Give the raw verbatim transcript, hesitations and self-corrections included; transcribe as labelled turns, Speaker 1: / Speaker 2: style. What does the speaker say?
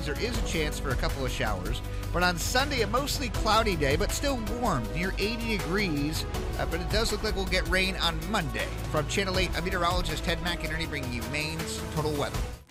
Speaker 1: clouds. There is a chance for a couple of showers. But on Sunday, a mostly cloudy day, but still warm, near eighty degrees. Uh, but it does look like we'll get rain on Monday. From Channel eight, I'm meteorologist Ted McInerney bringing you Maine's Total Weather.